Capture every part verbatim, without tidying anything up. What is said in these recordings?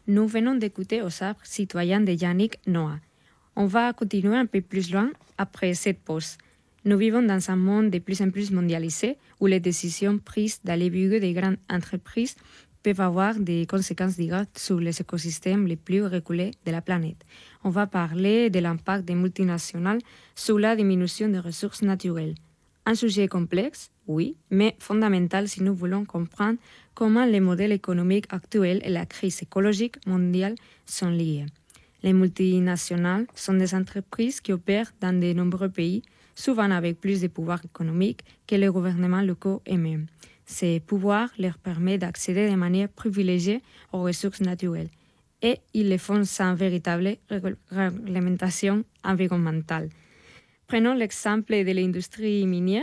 Nous venons d'écouter Aux arbres citoyens de Yannick Noah. On va continuer un peu plus loin après cette pause. Nous vivons dans un monde de plus en plus mondialisé où les décisions prises dans les bureaux des grandes entreprises peuvent avoir des conséquences directes sur les écosystèmes les plus reculés de la planète. On va parler de l'impact des multinationales sur la diminution des ressources naturelles. Un sujet complexe, oui, mais fondamental si nous voulons comprendre comment les modèles économiques actuels et la crise écologique mondiale sont liés. Les multinationales sont des entreprises qui opèrent dans de nombreux pays, souvent avec plus de pouvoir économique que les gouvernements locaux eux-mêmes. Ces pouvoirs leur permettent d'accéder de manière privilégiée aux ressources naturelles et ils le font sans véritable réglementation environnementale. Prenons l'exemple de l'industrie minière.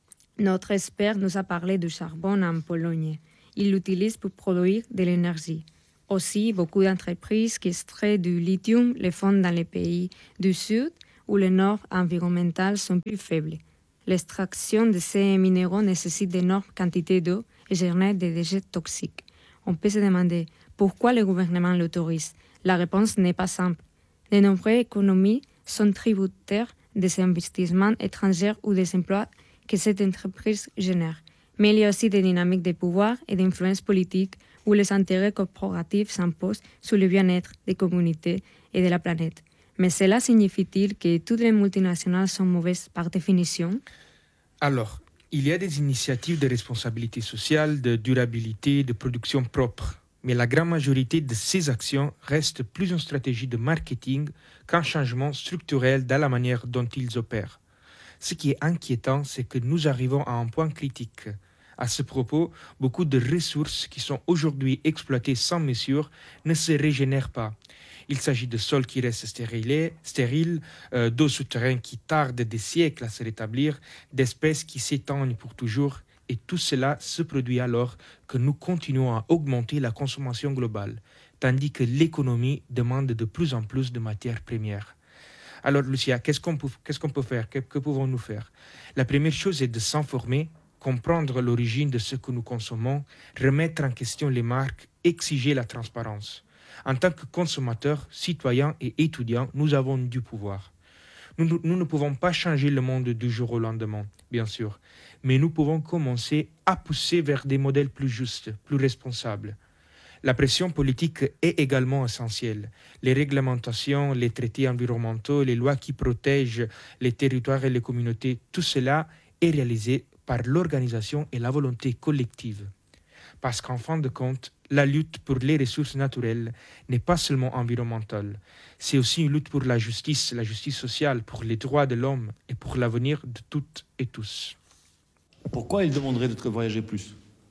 Notre expert nous a parlé du charbon en Pologne. Il l'utilise pour produire de l'énergie. Aussi, beaucoup d'entreprises qui extraient du lithium le font dans les pays du Sud où les normes environnementales sont plus faibles. L'extraction de ces minéraux nécessite d'énormes quantités d'eau et génère des déchets toxiques. On peut se demander pourquoi le gouvernement l'autorise. La réponse n'est pas simple. De nombreuses économies sont tributaires des investissements étrangers ou des emplois que cette entreprise génère. Mais il y a aussi des dynamiques de pouvoir et d'influence politique où les intérêts corporatifs s'imposent sur le bien-être des communautés et de la planète. Mais cela signifie-t-il que toutes les multinationales sont mauvaises par définition? Alors, il y a des initiatives de responsabilité sociale, de durabilité, de production propre. Mais la grande majorité de ces actions restent plus une stratégie de marketing qu'un changement structurel dans la manière dont ils opèrent. Ce qui est inquiétant, c'est que nous arrivons à un point critique. À ce propos, beaucoup de ressources qui sont aujourd'hui exploitées sans mesure ne se régénèrent pas. Il s'agit de sols qui restent stériles, stériles euh, d'eau souterraine qui tardent des siècles à se rétablir, d'espèces qui s'éteignent pour toujours, et tout cela se produit alors que nous continuons à augmenter la consommation globale, tandis que l'économie demande de plus en plus de matières premières. Alors, Lucia, qu'est-ce qu'on peut, qu'est-ce qu'on peut faire? Que, que pouvons-nous faire? La première chose est de s'informer, comprendre l'origine de ce que nous consommons, remettre en question les marques, exiger la transparence. En tant que consommateurs, citoyens et étudiants, nous avons du pouvoir. Nous, nous ne pouvons pas changer le monde du jour au lendemain, bien sûr, mais nous pouvons commencer à pousser vers des modèles plus justes, plus responsables. La pression politique est également essentielle. Les réglementations, les traités environnementaux, les lois qui protègent les territoires et les communautés, tout cela est réalisé par l'organisation et la volonté collective. Parce qu'en fin de compte, la lutte pour les ressources naturelles n'est pas seulement environnementale, c'est aussi une lutte pour la justice, la justice sociale, pour les droits de l'homme et pour l'avenir de toutes et tous. Pourquoi il demanderait de voyager plus?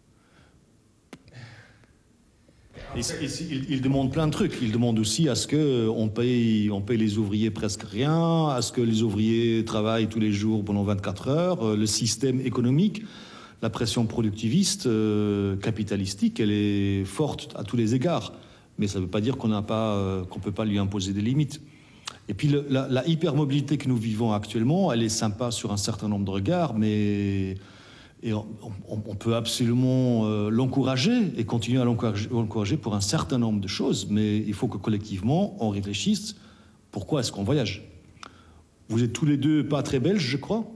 Il, il, il demande plein de trucs. Il demande aussi à ce qu'on paye, on paye les ouvriers presque rien, à ce que les ouvriers travaillent tous les jours pendant vingt-quatre heures, le système économique. La pression productiviste, euh, capitalistique, elle est forte à tous les égards. Mais ça ne veut pas dire qu'on n'a pas, euh, qu'on ne peut pas lui imposer des limites. Et puis le, la, la hypermobilité que nous vivons actuellement, elle est sympa sur un certain nombre de regards, mais et on, on, on peut absolument euh, l'encourager et continuer à l'encourager, l'encourager pour un certain nombre de choses. Mais il faut que collectivement, on réfléchisse. Pourquoi est-ce qu'on voyage? Vous êtes tous les deux pas très belges, je crois?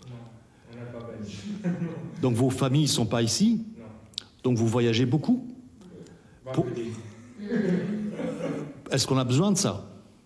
Donc vos familles ne sont pas ici? Non. Donc vous voyagez beaucoup? Pour... Est-ce qu'on a besoin de ça?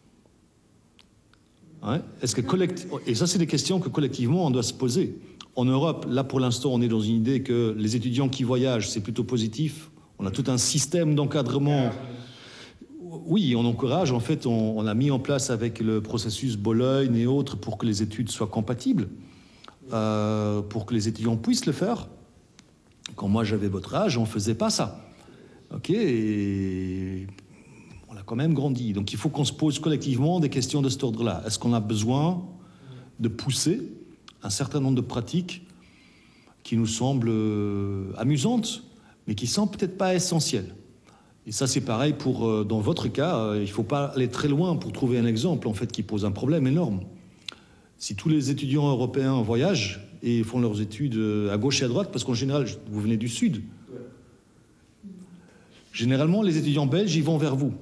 Ouais. Est-ce que collect... Et ça, c'est des questions que collectivement, on doit se poser. En Europe, là, pour l'instant, on est dans une idée que les étudiants qui voyagent, c'est plutôt positif. On a tout un système d'encadrement. Oui, on encourage. En fait, on, on a mis en place avec le processus Bologne et autres pour que les études soient compatibles. Euh, pour que les étudiants puissent le faire. Quand moi j'avais votre âge, on ne faisait pas ça. Ok, et on a quand même grandi. Donc il faut qu'on se pose collectivement des questions de cet ordre-là. Est-ce qu'on a besoin de pousser un certain nombre de pratiques qui nous semblent euh, amusantes, mais qui ne sont peut-être pas essentielles? Et ça, c'est pareil pour, euh, dans votre cas, euh, il ne faut pas aller très loin pour trouver un exemple en fait, qui pose un problème énorme. Si tous les étudiants européens voyagent et font leurs études à gauche et à droite, parce qu'en général, vous venez du Sud, Généralement, les étudiants belges, ils vont vers vous.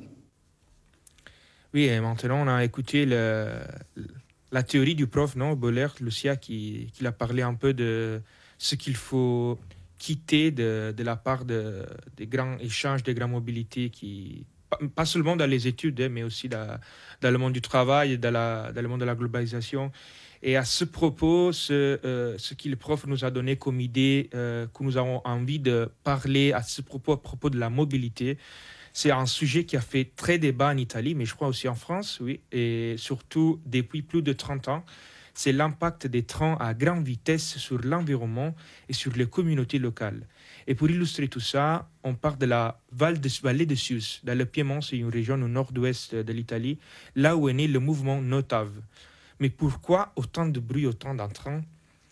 Oui, et maintenant, on a écouté le, la théorie du prof, non, Boller, Lucia, qui, qui a parlé un peu de ce qu'il faut quitter de, de la part de, des grands échanges, des grandes mobilités, qui, pas, pas seulement dans les études, hein, mais aussi dans, dans le monde du travail, dans, la, dans le monde de la globalisation. Et à ce propos, ce, euh, ce que le prof nous a donné comme idée, euh, que nous avons envie de parler à ce propos, à propos de la mobilité, c'est un sujet qui a fait très débat en Italie, mais je crois aussi en France, oui, et surtout depuis plus de trente ans. C'est l'impact des trains à grande vitesse sur l'environnement et sur les communautés locales. Et pour illustrer tout ça, on part de la vallée de Sius, dans le Piémont, c'est une région au nord-ouest de l'Italie, là où est né le mouvement Notav. Mais pourquoi autant de bruit, autant d'entrain?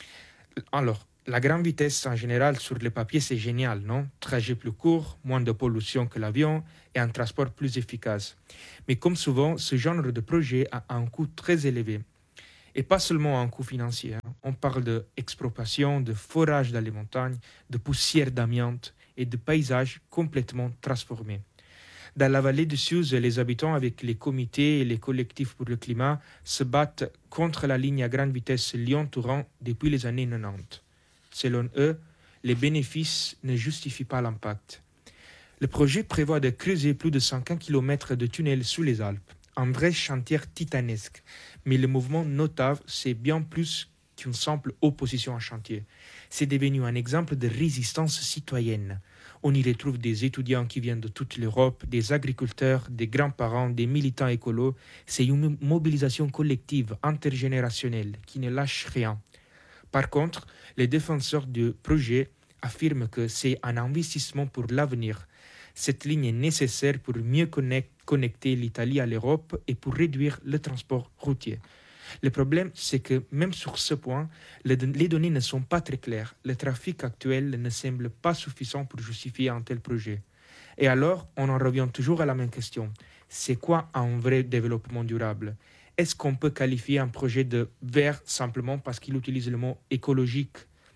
Alors, la grande vitesse en général sur le papier, c'est génial, non? Trajet plus court, moins de pollution que l'avion et un transport plus efficace. Mais comme souvent, ce genre de projet a un coût très élevé. Et pas seulement un coût financier. Hein. On parle d'expropriation, de forage dans les montagnes, de poussière d'amiante et de paysages complètement transformés. Dans la vallée de Sius, les habitants, avec les comités et les collectifs pour le climat, se battent contre la ligne à grande vitesse Lyon-Touran depuis les années quatre-vingt-dix. Selon eux, les bénéfices ne justifient pas l'impact. Le projet prévoit de creuser plus de cinquante kilomètres de tunnels sous les Alpes, un vrai chantier titanesque. Mais le mouvement Notav, c'est bien plus qu'une simple opposition à chantier. C'est devenu un exemple de résistance citoyenne. On y retrouve des étudiants qui viennent de toute l'Europe, des agriculteurs, des grands-parents, des militants écolos. C'est une mobilisation collective, intergénérationnelle, qui ne lâche rien. Par contre, les défenseurs du projet affirment que c'est un investissement pour l'avenir. Cette ligne est nécessaire pour mieux connecter l'Italie à l'Europe et pour réduire le transport routier. Le problème, c'est que même sur ce point, les données ne sont pas très claires. Le trafic actuel ne semble pas suffisant pour justifier un tel projet. Et alors, on en revient toujours à la même question. C'est quoi un vrai développement durable? Est-ce qu'on peut qualifier un projet de vert simplement parce qu'il utilise le mot écologique?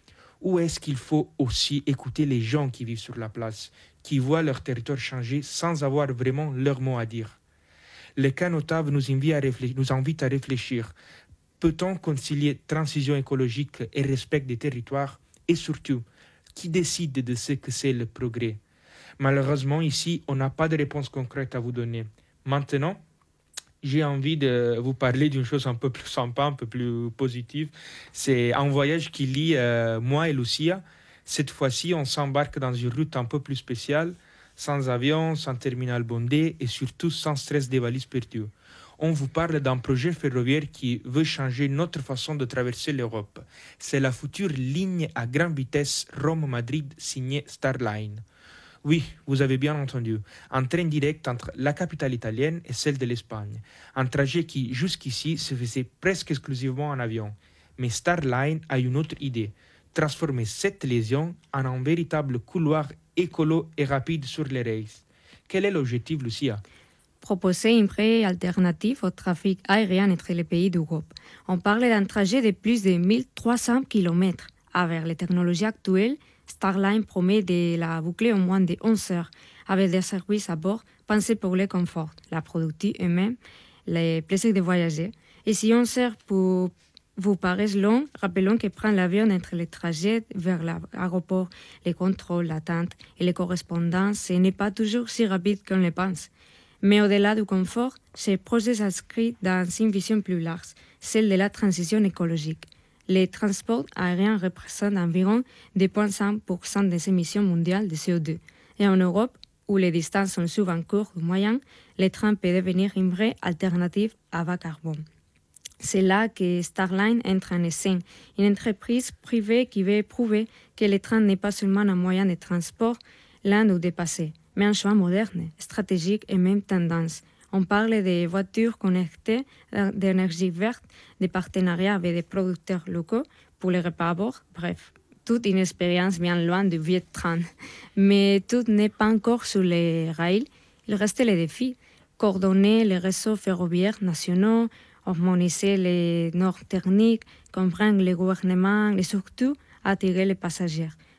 Ou est-ce qu'il faut aussi écouter les gens qui vivent sur la place, qui voient leur territoire changer sans avoir vraiment leur mot à dire? Le cas Notav nous invite à réfléchir, nous invite à réfléchir. Peut-on concilier transition écologique et respect des territoires? Et surtout, qui décide de ce que c'est le progrès? Malheureusement, ici, on n'a pas de réponse concrète à vous donner. Maintenant, j'ai envie de vous parler d'une chose un peu plus sympa, un peu plus positive. C'est un voyage qui lie euh, moi et Lucia. Cette fois-ci, on s'embarque dans une route un peu plus spéciale, sans avion, sans terminal bondé et surtout sans stress des valises perdues. On vous parle d'un projet ferroviaire qui veut changer notre façon de traverser l'Europe. C'est la future ligne à grande vitesse Rome-Madrid signée Starline. Oui, vous avez bien entendu, un train direct entre la capitale italienne et celle de l'Espagne. Un trajet qui, jusqu'ici, se faisait presque exclusivement en avion. Mais Starline a une autre idée, transformer cette liaison en un véritable couloir écolo et rapide sur les rails. Quel est l'objectif, Lucia? Proposer une vraie alternative au trafic aérien entre les pays d'Europe. On parle d'un trajet de plus de mille trois cents kilomètres. Avec les technologies actuelles, Starline promet de la boucler en moins de onze heures, avec des services à bord pensés pour le confort, la productivité et même le plaisir de voyager. Et si onze heures pour vous paraissent long, rappelons que prendre l'avion entre les trajets vers l'aéroport, les contrôles, l'attente et les correspondances, ce n'est pas toujours si rapide qu'on le pense. Mais au-delà du confort, ce projet s'inscrit dans une vision plus large, celle de la transition écologique. Les transports aériens représentent environ deux virgule cinq pour cent des émissions mondiales de C O deux. Et en Europe, où les distances sont souvent courtes ou moyennes, le train peut devenir une vraie alternative à bas carbone. C'est là que Starline entre en scène, une entreprise privée qui veut prouver que le train n'est pas seulement un moyen de transport, l'un ou dépassé, mais un choix moderne, stratégique et même tendance. On parle de voitures connectées, d'énergie verte, de partenariats avec des producteurs locaux pour les repas à bord, bref, toute une expérience bien loin du vieux train. Mais tout n'est pas encore sur les rails, il reste les défis. Coordonner les réseaux ferroviaires nationaux, harmoniser les normes techniques, comprendre les gouvernements et surtout attirer les passagers.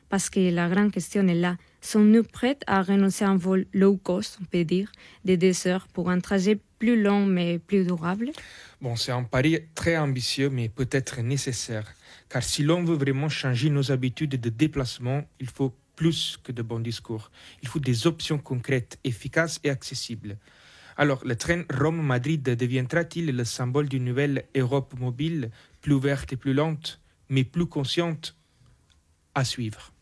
parce que la grande question est là. Sommes-nous prêts à renoncer à un vol low cost, on peut dire, de deux heures pour un trajet plus long mais plus durable? Bon, c'est un pari très ambitieux, mais peut-être nécessaire. Car si l'on veut vraiment changer nos habitudes de déplacement, il faut plus que de bons discours. Il faut des options concrètes, efficaces et accessibles. Alors, le train Rome-Madrid deviendra-t-il le symbole d'une nouvelle Europe mobile, plus ouverte et plus lente, mais plus consciente? À suivre.